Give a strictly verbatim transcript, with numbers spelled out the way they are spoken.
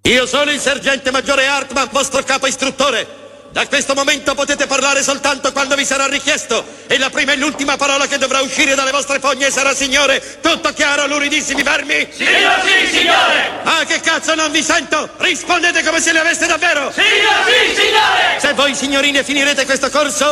Io sono il sergente maggiore Hartman, vostro capo istruttore. Da questo momento potete parlare soltanto quando vi sarà richiesto e la prima e l'ultima parola che dovrà uscire dalle vostre fogne sarà signore. Tutto chiaro, luridissimi vermi? Signor sì, signore! Ah, che cazzo, non vi sento! Rispondete come se le aveste davvero! Signor sì, signore! Se voi signorine finirete questo corso,